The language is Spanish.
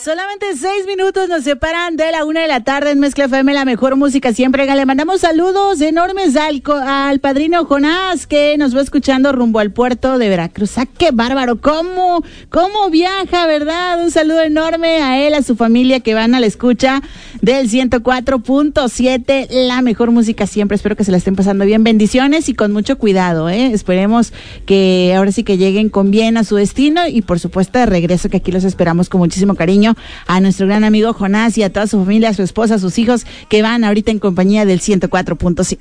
Solamente 6 minutos nos separan de la 1 de la tarde en Mezcla FM, la mejor música siempre. Le mandamos saludos enormes al padrino Jonás, que nos va escuchando rumbo al puerto de Veracruz. ¡Ah, qué bárbaro! ¿Cómo viaja, verdad? Un saludo enorme a él, a su familia que van a la escucha del 104.7, la mejor música siempre. Espero que se la estén pasando bien. Bendiciones y con mucho cuidado, Esperemos que ahora sí que lleguen con bien a su destino y por supuesto de regreso, que aquí los esperamos con muchísimo cariño. A nuestro gran amigo Jonás y a toda su familia, a su esposa, a sus hijos que van ahorita en compañía del 104.7.